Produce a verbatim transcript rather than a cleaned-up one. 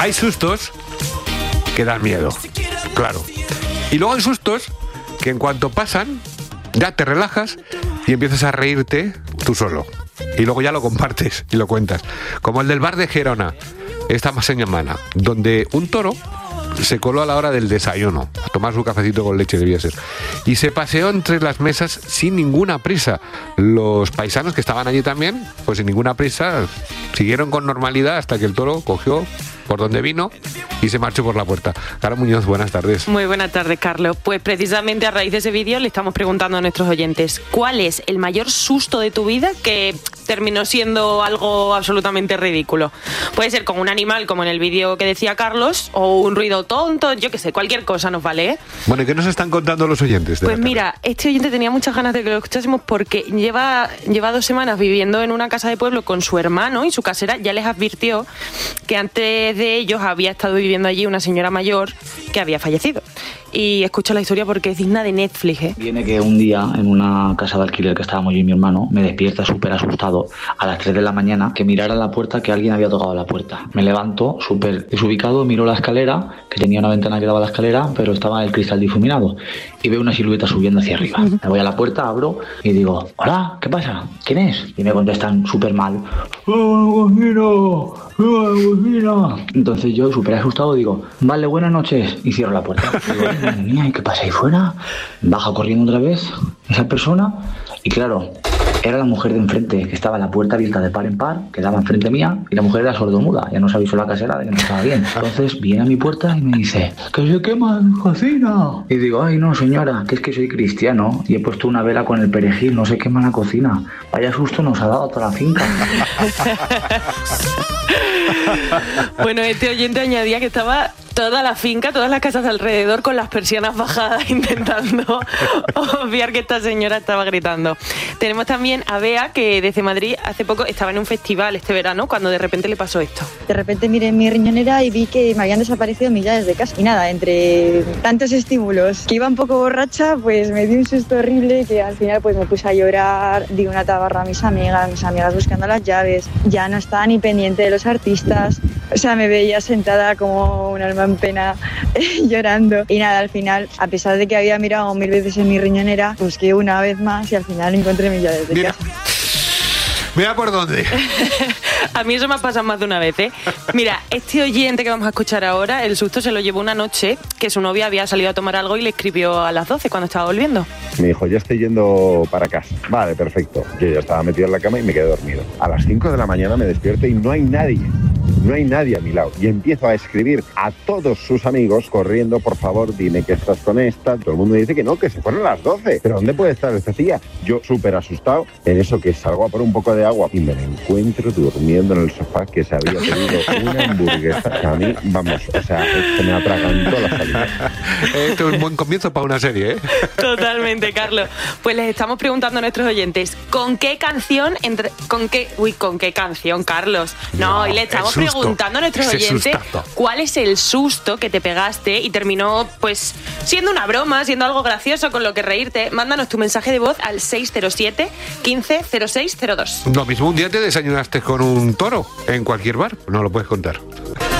hay sustos que dan miedo, claro. Y luego hay sustos que en cuanto pasan, ya te relajas y empiezas a reírte tú solo. Y luego ya lo compartes y lo cuentas. Como el del bar de Gerona, esta semana, donde un toro se coló a la hora del desayuno, a tomar su cafecito con leche, debía ser, y se paseó entre las mesas sin ninguna prisa. Los paisanos que estaban allí también, pues sin ninguna prisa, siguieron con normalidad hasta que el toro cogió por donde vino y se marchó por la puerta. Carlos Muñoz, buenas tardes. Muy buenas tardes, Carlos. Pues precisamente a raíz de ese vídeo le estamos preguntando a nuestros oyentes, ¿cuál es el mayor susto de tu vida que terminó siendo algo absolutamente ridículo? Puede ser con un animal, como en el vídeo que decía Carlos, o un ruido tonto, yo qué sé, cualquier cosa nos vale, ¿eh? Bueno, ¿y qué nos están contando los oyentes? Pues mira, este oyente tenía muchas ganas de que lo escuchásemos porque lleva, lleva dos semanas viviendo en una casa de pueblo con su hermano y su casera ya les advirtió que antes de ellos había estado viviendo allí una señora mayor que había fallecido. Y escucha la historia porque es digna de Netflix, ¿eh? Viene que un día en una casa de alquiler que estábamos yo y mi hermano me despierta súper asustado a las tres de la mañana que mirara en la puerta que alguien había tocado la puerta. Me levanto súper desubicado, miro la escalera, que tenía una ventana que daba a la escalera, pero estaba el cristal difuminado y veo una silueta subiendo hacia arriba. Me voy a la puerta, abro y digo, hola, ¿qué pasa? ¿Quién es? Y me contestan súper mal, ¡oh, cocina! ¡Oh, cocina! Entonces yo súper asustado digo, vale, buenas noches, y cierro la puerta. Digo, madre mía, ¿y qué pasa ahí fuera? Baja corriendo otra vez esa persona y claro, era la mujer de enfrente, que estaba la puerta abierta de par en par, que daba enfrente mía, y la mujer era sordomuda, ya nos avisó la casera de que no estaba bien. Entonces viene a mi puerta y me dice, ¡que se quema mi cocina! Y digo, ay no señora, que es que soy cristiano y he puesto una vela con el perejil, no se quema la cocina. Vaya susto nos ha dado toda la finca. Bueno, este oyente añadía que estaba toda la finca, todas las casas de alrededor con las persianas bajadas intentando obviar que esta señora estaba gritando. Tenemos también a Bea, que desde Madrid hace poco estaba en un festival este verano cuando de repente le pasó esto. De repente miré en mi riñonera y vi que me habían desaparecido millares de casas. Y nada, entre tantos estímulos que iba un poco borracha, pues me di un susto horrible que al final pues me puse a llorar, di una tabarra a mis amigas, mis amigas buscando las llaves, ya no estaba ni pendiente de los artistas, o sea, me veía sentada como un alma en pena llorando. Y nada, al final, a pesar de que había mirado mil veces en mi riñonera, busqué una vez más y al final encontré mis llaves de Mira. casa. Mira por dónde. A mí eso me ha pasado más de una vez, ¿eh? Mira, este oyente que vamos a escuchar ahora, el susto se lo llevó una noche que su novia había salido a tomar algo y le escribió a las doce cuando estaba volviendo. Me dijo, ya estoy yendo para casa. Vale, perfecto. Yo ya estaba metido en la cama y me quedé dormido. A las cinco de la mañana me despierto y no hay nadie. No hay nadie a mi lado. Y empiezo a escribir a todos sus amigos corriendo, por favor, dime que estás con esta. Todo el mundo dice que no, que se fueron a las doce. ¿Pero dónde puede estar esta tía? Yo súper asustado. En eso que salgo a por un poco de agua y me la encuentro durmiendo en el sofá, que se había pedido una hamburguesa. Que a mí, vamos, o sea, se me atragantó la salida. Esto es un buen comienzo para una serie, ¿eh? Totalmente, Carlos. Pues les estamos preguntando a nuestros oyentes, ¿con qué canción, entre, con qué, uy, con qué canción, Carlos? No, No, y le estamos el susto, preguntando a nuestros ese oyentes sustazo. cuál es el susto que te pegaste y terminó, pues, siendo una broma, siendo algo gracioso con lo que reírte. Mándanos tu mensaje de voz al seis cero siete, quince, cero seis cero dos. Lo mismo un día te desayunaste con un toro en cualquier bar, no lo puedes contar.